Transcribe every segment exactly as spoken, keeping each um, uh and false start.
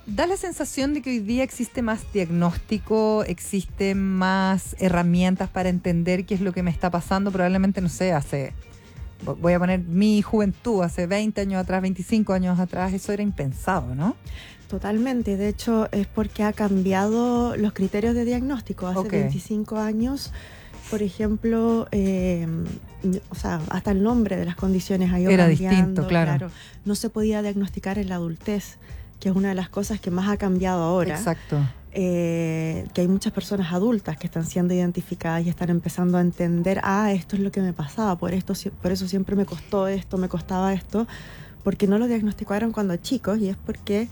da la sensación de que hoy día existe más diagnóstico, existen más herramientas para entender qué es lo que me está pasando. Probablemente, no sé, hace, voy a poner mi juventud, hace veinte años atrás, veinticinco años atrás, eso era impensado, ¿no? Totalmente, de hecho es porque ha cambiado los criterios de diagnóstico. Hace Okay. veinticinco años, por ejemplo, eh, o sea, hasta el nombre de las condiciones ha ido Era cambiando, distinto, claro. claro. No se podía diagnosticar en la adultez, que es una de las cosas que más ha cambiado ahora. Exacto. Eh, que hay muchas personas adultas que están siendo identificadas y están empezando a entender, ah, esto es lo que me pasaba, por, esto, por eso siempre me costó esto, me costaba esto, porque no lo diagnosticaron cuando chicos, y es porque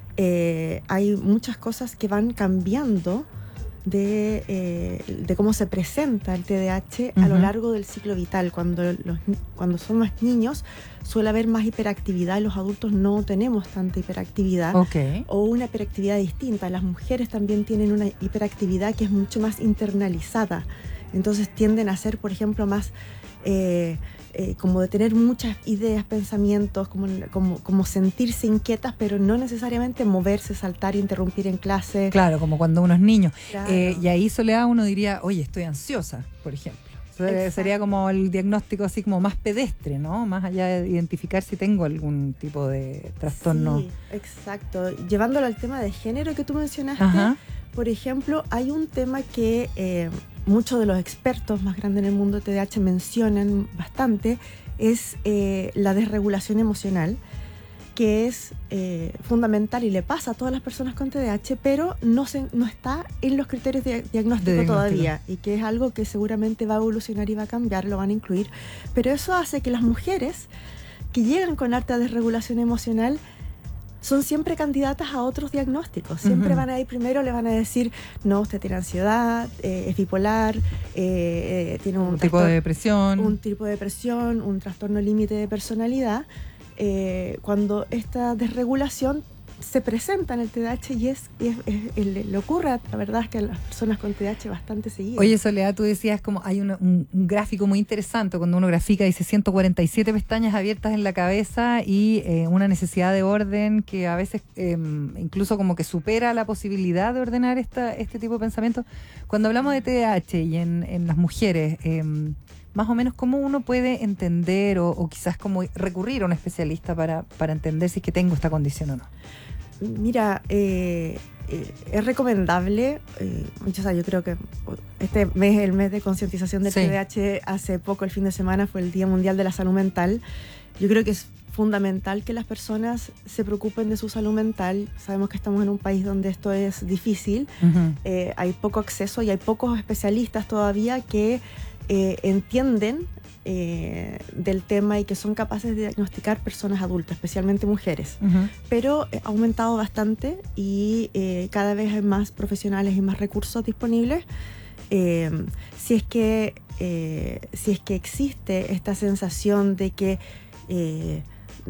eh, hay muchas cosas que van cambiando de, eh, de cómo se presenta el T D A H uh-huh. a lo largo del ciclo vital. Cuando, los, cuando son más niños suele haber más hiperactividad, los adultos no tenemos tanta hiperactividad, okay. o una hiperactividad distinta. Las mujeres también tienen una hiperactividad que es mucho más internalizada, entonces tienden a ser, por ejemplo, más eh, eh, como de tener muchas ideas, pensamientos, como, como, como sentirse inquietas, pero no necesariamente moverse, saltar, interrumpir en clase. Claro, como cuando uno es niño. Claro. Eh, y ahí Soledad uno diría, oye, estoy ansiosa, por ejemplo. Exacto. Sería como el diagnóstico así como más pedestre, ¿no? Más allá de identificar si tengo algún tipo de trastorno. Sí, exacto. Llevándolo al tema de género que tú mencionaste, Ajá. Por ejemplo, hay un tema que eh, muchos de los expertos más grandes en el mundo de T D A H mencionan bastante, es eh, la desregulación emocional, que es eh, fundamental y le pasa a todas las personas con T D A H, pero no, se, no está en los criterios de diagnóstico, de diagnóstico todavía, y que es algo que seguramente va a evolucionar y va a cambiar, lo van a incluir, pero eso hace que las mujeres que llegan con alta desregulación emocional son siempre candidatas a otros diagnósticos. Siempre uh-huh. van a ir primero, le van a decir, no, usted tiene ansiedad, eh, es bipolar, eh, eh, tiene un, un tipo de depresión. Un tipo de depresión, un trastorno límite de personalidad. Eh, cuando esta desregulación se presenta en el T D A H y es, es, es, es le ocurre, la verdad es que a las personas con T D A H bastante seguido. Oye, Soledad, tú decías como hay un, un, un gráfico muy interesante, cuando uno grafica dice ciento cuarenta y siete pestañas abiertas en la cabeza y eh, una necesidad de orden que a veces eh, incluso como que supera la posibilidad de ordenar esta, este tipo de pensamientos. Cuando hablamos de T D A H y en, en las mujeres, eh, más o menos cómo uno puede entender o, o quizás como recurrir a un especialista para, para entender si es que tengo esta condición o no. Mira, eh, eh, es recomendable, eh, o sea, yo creo que este mes, el mes de concientización del sí. T D A H, hace poco, el fin de semana, fue el Día Mundial de la Salud Mental. Yo creo que es fundamental que las personas se preocupen de su salud mental. Sabemos que estamos en un país donde esto es difícil, uh-huh. eh, hay poco acceso y hay pocos especialistas todavía que eh, entienden Eh, del tema y que son capaces de diagnosticar personas adultas, especialmente mujeres. Uh-huh. Pero ha aumentado bastante y eh, cada vez hay más profesionales y más recursos disponibles. Eh, si es que eh, si es que existe esta sensación de que eh,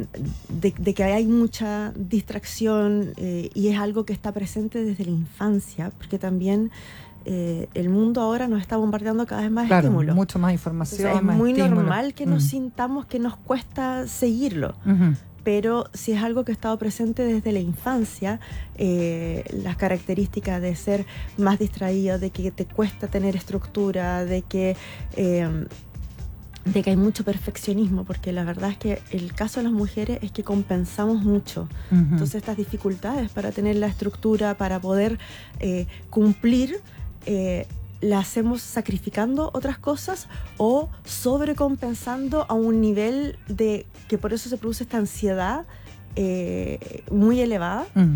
de, de que hay mucha distracción eh, y es algo que está presente desde la infancia, porque también Eh, el mundo ahora nos está bombardeando cada vez más claro, estímulos. mucho más información. Entonces, es más muy estímulo. normal que mm. nos sintamos que nos cuesta seguirlo. Uh-huh. Pero si es algo que ha estado presente desde la infancia, eh, las características de ser más distraído, de que te cuesta tener estructura, de que, eh, de que hay mucho perfeccionismo, porque la verdad es que el caso de las mujeres es que compensamos mucho. Uh-huh. Entonces estas dificultades para tener la estructura, para poder eh, cumplir, Eh, la hacemos sacrificando otras cosas o sobrecompensando a un nivel de que por eso se produce esta ansiedad eh, muy elevada mm.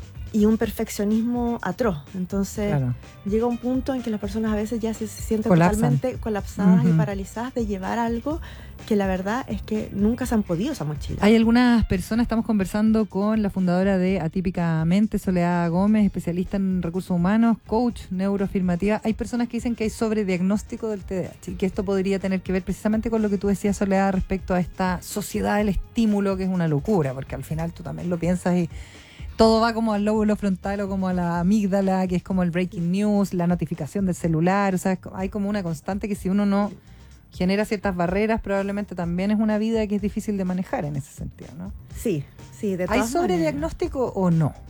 y un perfeccionismo atroz. Entonces claro. llega un punto en que las personas a veces ya se, se sienten Colapsan. totalmente colapsadas uh-huh. y paralizadas de llevar algo que la verdad es que nunca se han podido esa mochila. Hay algunas personas, estamos conversando con la fundadora de Atípicamente, Soledad Gómez, especialista en recursos humanos, coach neuroafirmativa. Hay personas que dicen que hay sobrediagnóstico del T D A H y que esto podría tener que ver precisamente con lo que tú decías, Soledad, respecto a esta sociedad del estímulo, que es una locura, porque al final tú también lo piensas y todo va como al lóbulo frontal o como a la amígdala, que es como el breaking news, la notificación del celular. O sea, hay como una constante que si uno no genera ciertas barreras, probablemente también es una vida que es difícil de manejar en ese sentido, ¿no? Sí, sí, de todas ¿Hay sobrediagnóstico o no?